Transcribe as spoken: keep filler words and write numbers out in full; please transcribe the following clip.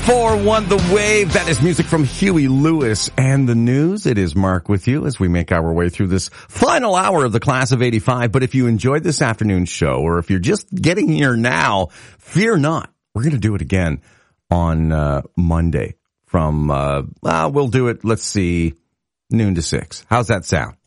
four one The Wave. That is music from Huey Lewis and the News. It is Mark with you as we make our way through this final hour of the class of eighty-five. But if you enjoyed this afternoon's show, or if you're just getting here now, fear not. We're going to do it again on uh, Monday from, uh, uh, we'll do it, let's see, noon to six. How's that sound?